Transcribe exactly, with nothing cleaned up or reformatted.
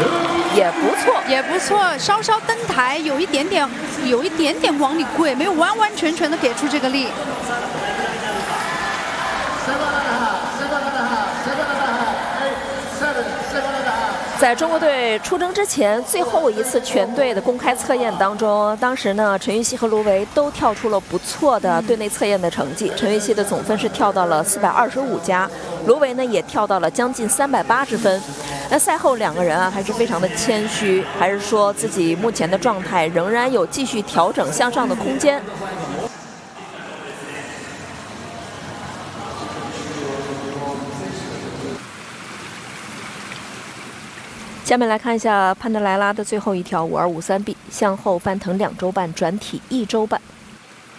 也不错， 也不错，稍稍登台，有一点点，有一点点往里跪，没有完完全全的给出这个力。 在中国队出征之前，最后一次全队的公开测验当中，当时呢，陈芋汐和卢维都跳出了不错的队内测验的成绩。陈芋汐的总分是跳到了四百二十五加，卢维呢也跳到了将近三百八十分。那赛后两个人啊，还是非常的谦虚，还是说自己目前的状态仍然有继续调整向上的空间。下面来看一下潘德莱拉的最后一条五二五三 B 向后翻腾两周半，转体一周半。